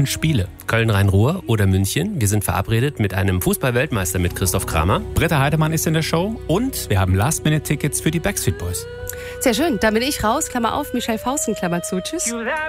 Olympischen Spiele. Köln-Rhein-Ruhr oder München. Wir sind verabredet mit einem Fußball-Weltmeister, mit Christoph Kramer. Britta Heidemann ist in der Show und wir haben Last-Minute-Tickets für die Backstreet Boys. Sehr schön, da bin ich raus, Klammer auf, Michelle Fausten, Klammer zu. Tschüss.